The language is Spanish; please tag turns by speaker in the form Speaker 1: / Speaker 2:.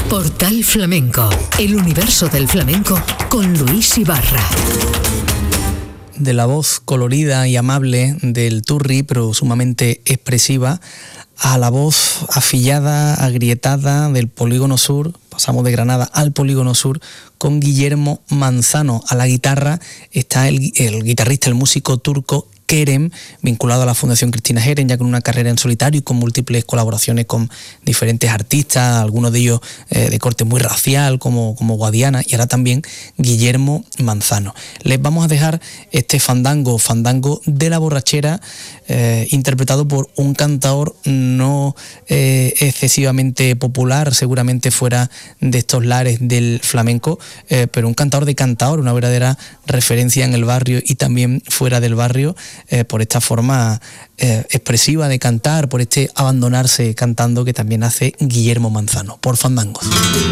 Speaker 1: Portal Flamenco, el universo del flamenco con Luis Ibarra.
Speaker 2: De la voz colorida y amable del Turri, pero sumamente expresiva, a la voz afillada, agrietada del Polígono Sur, pasamos de Granada al Polígono Sur, con Guillermo Manzano. A la guitarra está el guitarrista, el músico turco Kerem, vinculado a la Fundación Cristina Heren, ya con una carrera en solitario y con múltiples colaboraciones con diferentes artistas, algunos de ellos de corte muy racial, como Guadiana, y ahora también Guillermo Manzano. Les vamos a dejar este fandango de la borrachera, interpretado por un cantaor no excesivamente popular, seguramente fuera de estos lares del flamenco, pero un cantaor de cantaor, una verdadera referencia en el barrio y también fuera del barrio, por esta forma expresiva de cantar, por este abandonarse cantando que también hace Guillermo Manzano, por Fandangos.